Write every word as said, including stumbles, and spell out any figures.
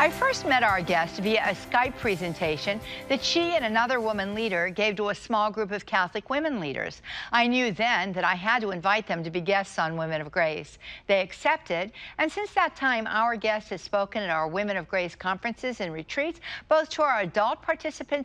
I first met our guest via a Skype presentation that she and another woman leader gave to a small group of Catholic women leaders. I knew then that I had to invite them to be guests on Women of Grace. They accepted, and since that time, our guest has spoken at our Women of Grace conferences and retreats, both to our adult participants